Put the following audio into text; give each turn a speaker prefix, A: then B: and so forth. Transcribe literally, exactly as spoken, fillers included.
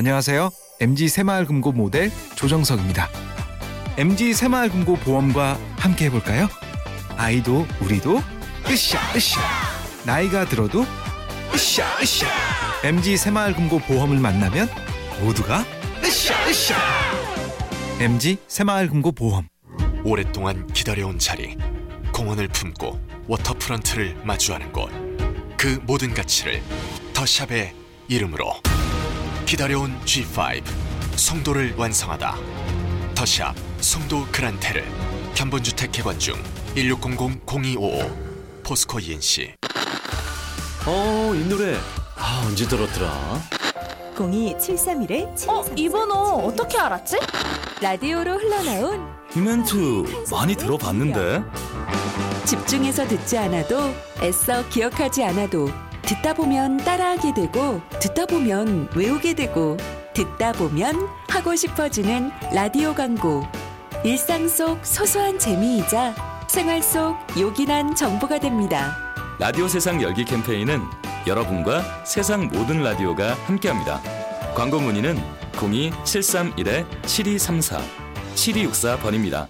A: 안녕하세요. 엠지 새마을금고 모델 조정석입니다. 엠지 새마을금고 보험과 함께 해볼까요? 아이도 우리도 으쌰 으쌰, 나이가 들어도 으쌰 으쌰. 엠지 새마을금고 보험을 만나면 모두가 으쌰 으쌰. 엠지 새마을금고 보험.
B: 오랫동안 기다려온 자리, 공원을 품고 워터프런트를 마주하는 곳, 그 모든 가치를 더샵의 이름으로. 기다려온 지 파이브, 송도를 완성하다. 더샵 송도 그란테르. 견본주택 개관 중. 일육공공 공이오오. 포스코 이엔씨.
C: 어, 이 노래 아, 언제 들었더라?
D: 공이 칠삼일 칠이삼사.
E: 어? 이 번호 어떻게 알았지?
D: 라디오로 흘러나온
C: 이 멘트 많이 들어봤는데?
D: 집중해서 듣지 않아도 애써 기억하지 않아도 듣다 보면 따라하게 되고 듣다 보면 외우게 되고 듣다 보면 하고 싶어지는 라디오 광고. 일상 속 소소한 재미이자 생활 속 요긴한 정보가 됩니다.
C: 라디오 세상 열기 캠페인은 여러분과 세상 모든 라디오가 함께합니다. 광고 문의는 공이 칠삼일 칠이삼사 칠이육사 번입니다.